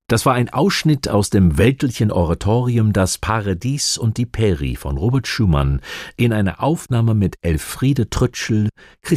Das war ein Ausschnitt aus dem weltlichen Oratorium Das Paradies und die Peri von Robert Schumann in einer Aufnahme mit Elfriede Trütschel,